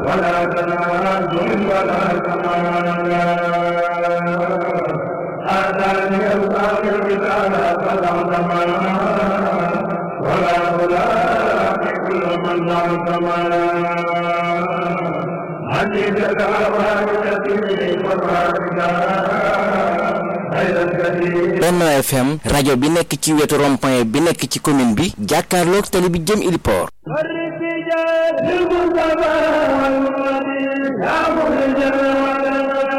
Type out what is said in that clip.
ولا تنازل ولا تمانا آتاني الله الكتاب فلا تمانا ولا كل من ظلمنا عجيب Benno FM rajo bi nekk ci wetu rond-point bi nekk ci commune bi jàkkaarloog tali bi jëm Iliport